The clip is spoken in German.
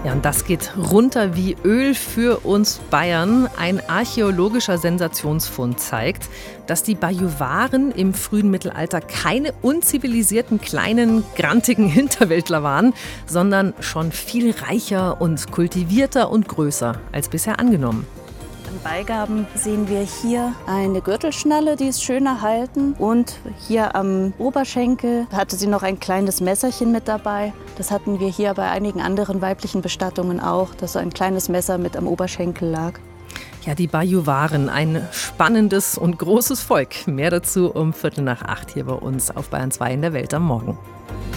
Ja, und das geht runter wie Öl für uns Bayern. Ein archäologischer Sensationsfund zeigt, dass die Bajuwaren im frühen Mittelalter keine unzivilisierten, kleinen, grantigen Hinterwäldler waren, sondern schon viel reicher und kultivierter und größer als bisher angenommen. An Beigaben sehen wir hier eine Gürtelschnalle, die ist schön erhalten. Und hier am Oberschenkel hatte sie noch ein kleines Messerchen mit dabei. Das hatten wir hier bei einigen anderen weiblichen Bestattungen auch, dass so ein kleines Messer mit am Oberschenkel lag. Ja, die Bajuwaren, ein spannendes und großes Volk. Mehr dazu um 7:45 hier bei uns auf Bayern 2 in der Welt am Morgen.